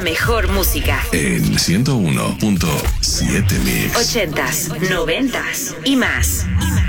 mejor música. En 101.7 Mix. 80s, 90s y más.